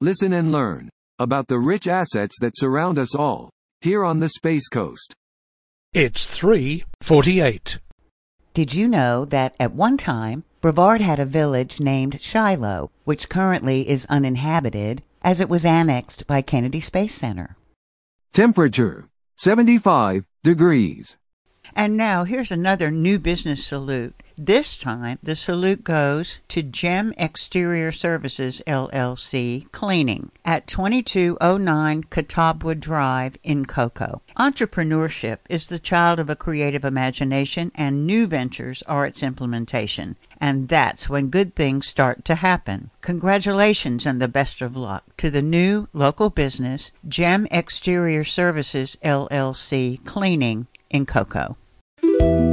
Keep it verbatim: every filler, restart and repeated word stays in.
listen and learn about the rich assets that surround us all here on the Space Coast. It's three forty-eight. Did you know that at one time, Brevard had a village named Shiloh, which currently is uninhabited as it was annexed by Kennedy Space Center? Temperature, seventy-five degrees. And now here's another new business salute. This time, the salute goes to Gem Exterior Services, L L C, Cleaning at twenty-two oh nine Catawba Drive in Cocoa. Entrepreneurship is the child of a creative imagination, and new ventures are its implementation. And that's when good things start to happen. Congratulations and the best of luck to the new local business, Gem Exterior Services, L L C, Cleaning in Cocoa.